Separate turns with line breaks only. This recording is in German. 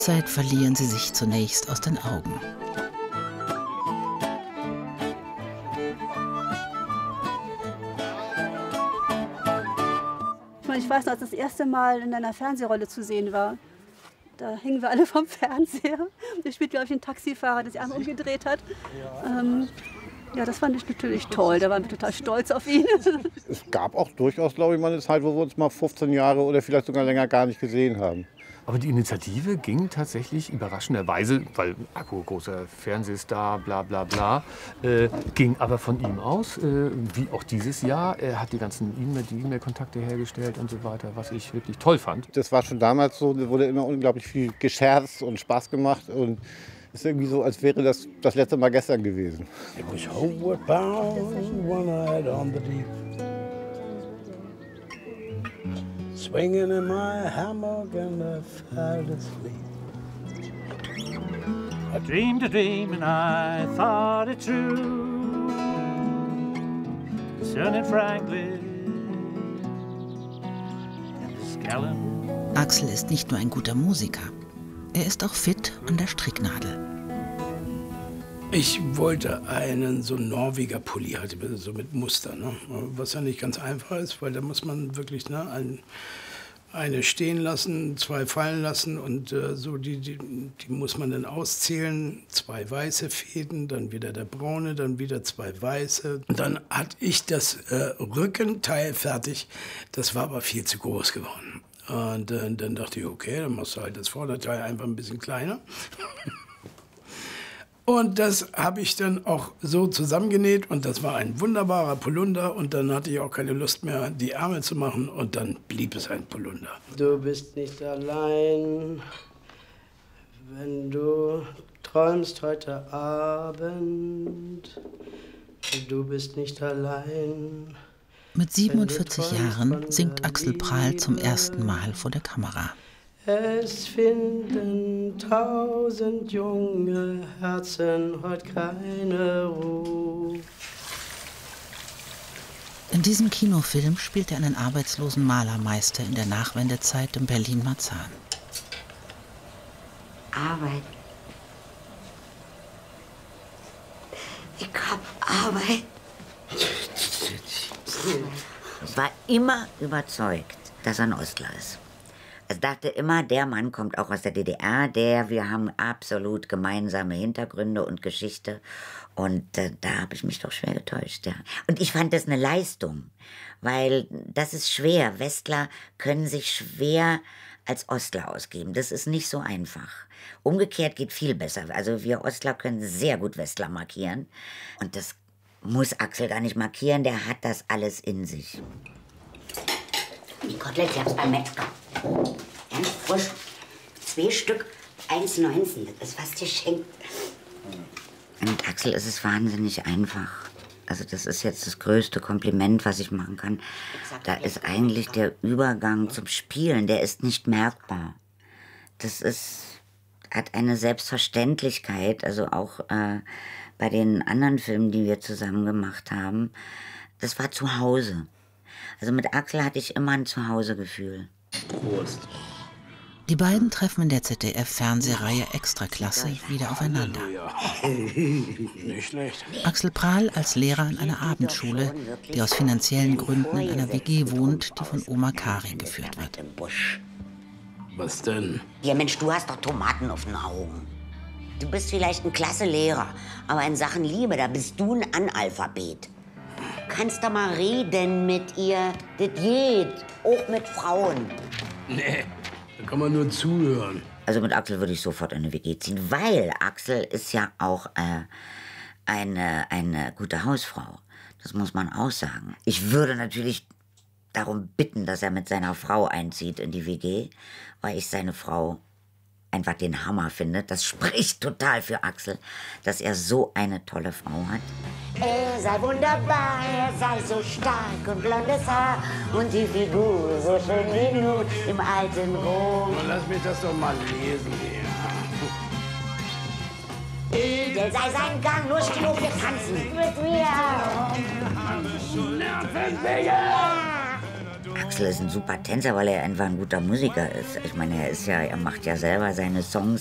Zeit verlieren sie sich zunächst aus den Augen.
Ich weiß noch, als das erste Mal in einer Fernsehrolle zu sehen war. Da hingen wir alle vom Fernseher. Der spielt, glaube ich, einen Taxifahrer, der sich einmal umgedreht hat. Ja, das fand ich natürlich toll. Da waren wir total stolz auf ihn.
Es gab auch durchaus, glaube ich, mal eine Zeit, wo wir uns mal 15 Jahre oder vielleicht sogar länger gar nicht gesehen haben.
Aber die Initiative ging tatsächlich überraschenderweise, weil Akko, großer Fernsehstar, bla bla bla, ging aber von ihm aus, wie auch dieses Jahr. Er hat die ganzen E-Mail-Kontakte hergestellt und so weiter, was ich wirklich toll fand.
Das war schon damals so, da wurde immer unglaublich viel gescherzt und Spaß gemacht. Und es ist irgendwie so, als wäre das letzte Mal gestern gewesen.
It was homeward bound, one-eyed on the deep. Swinging in my hammock and I fell asleep.
I dreamed a dream and I thought it true. Concerning Franklin and the scallon.
Axel ist nicht nur ein guter Musiker, er ist auch fit an der Stricknadel.
Ich wollte einen so Norweger Pulli, halt, so mit Muster, ne? Was ja nicht ganz einfach ist, weil da muss man wirklich eine stehen lassen, zwei fallen lassen und so die muss man dann auszählen. 2 weiße Fäden, dann wieder der braune, dann wieder 2 weiße. Und dann hatte ich das Rückenteil fertig, das war aber viel zu groß geworden. Und dann dachte ich, okay, dann machst du halt das Vorderteil einfach ein bisschen kleiner. Und das habe ich dann auch so zusammengenäht und das war ein wunderbarer Polunder und dann hatte ich auch keine Lust mehr, die Ärmel zu machen und dann blieb es ein Polunder. Du bist nicht allein, wenn du träumst heute Abend. Du bist nicht allein.
Mit 47 Jahren singt Axel Prahl zum ersten Mal vor der Kamera.
Es finden 1000 junge Herzen heute keine Ruhe.
In diesem Kinofilm spielt er einen arbeitslosen Malermeister in der Nachwendezeit in Berlin-Marzahn.
Arbeit. Ich hab Arbeit. Ich war immer überzeugt, dass er ein Ostler ist. Ich dachte immer, der Mann kommt auch aus der DDR, wir haben absolut gemeinsame Hintergründe und Geschichte. Und da habe ich mich doch schwer getäuscht, ja. Und ich fand das eine Leistung, weil das ist schwer. Westler können sich schwer als Ostler ausgeben. Das ist nicht so einfach. Umgekehrt geht viel besser. Also wir Ostler können sehr gut Westler markieren. Und das muss Axel gar nicht markieren, der hat das alles in sich.
Die Koteletts, ich hab's beim Metzger. Ganz frisch. 2 Stück, 1,19. Das ist fast geschenkt.
Mit Axel ist es wahnsinnig einfach. Also das ist jetzt das größte Kompliment, was ich machen kann. Da ist eigentlich der Übergang zum Spielen, der ist nicht merkbar. Hat eine Selbstverständlichkeit, also auch bei den anderen Filmen, die wir zusammen gemacht haben. Das war zu Hause. Also mit Axel hatte ich immer ein Zuhausegefühl.
Prost.
Die beiden treffen in der ZDF-Fernsehreihe Extraklasse wieder aufeinander.
Nicht schlecht.
Axel Prahl als Lehrer an einer Abendschule, die aus finanziellen Gründen in einer WG wohnt, die von Oma Karin geführt wird.
Was denn?
Ja, Mensch, du hast doch Tomaten auf den Augen. Du bist vielleicht ein klasse Lehrer, aber in Sachen Liebe, da bist du ein Analphabet. Kannst da mal reden mit ihr, das geht, auch mit Frauen.
Nee, da kann man nur zuhören.
Also mit Axel würde ich sofort in eine WG ziehen, weil Axel ist ja auch eine gute Hausfrau. Das muss man auch sagen. Ich würde natürlich darum bitten, dass er mit seiner Frau einzieht in die WG, weil ich seine Frau einfach den Hammer finde. Das spricht total für Axel, dass er so eine tolle Frau hat.
Er sei wunderbar, er sei so stark und blondes Haar und die Figur so schön wie nur im alten Rom.
Lass mich das doch mal lesen hier.
Edel sei sein Gang, nur still auf, wir tanzen mit mir.
Axel ist ein super Tänzer, weil er einfach ein guter Musiker ist. Ich meine, er macht ja selber seine Songs